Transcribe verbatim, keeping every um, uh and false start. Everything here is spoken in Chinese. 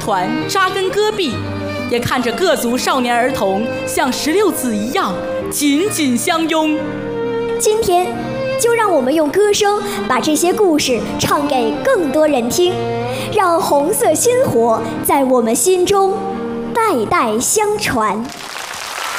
团扎根戈壁，也看着各族少年儿童像石榴籽一样紧紧相拥。 今天就让我们用歌声把这些故事唱给更多人听，让红色鲜活在我们心中代代相传。